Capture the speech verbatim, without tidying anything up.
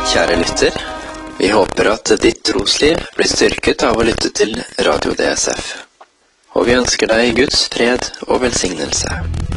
kjære lytter. Vi håper at ditt trosliv blir styrket av å lytte til Radio D S F. Og vi ønsker deg Guds fred og velsignelse.